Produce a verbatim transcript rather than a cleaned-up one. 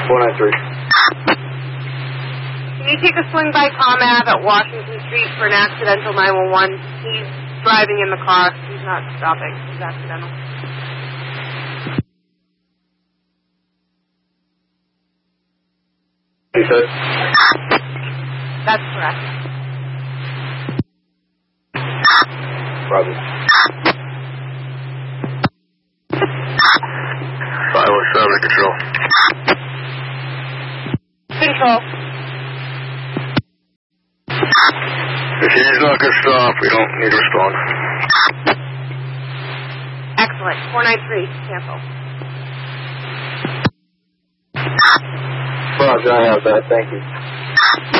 four nine three. Can you take a swing by Tom Ave at Washington Street for an accidental nine one one? He's driving in the car. He's not stopping. He's accidental. He said? That's correct. Roger. five one seven, control. Control. If he's not going to stop, we don't need to respond. Excellent. four nine three, cancel. Roger, I have that. Thank you.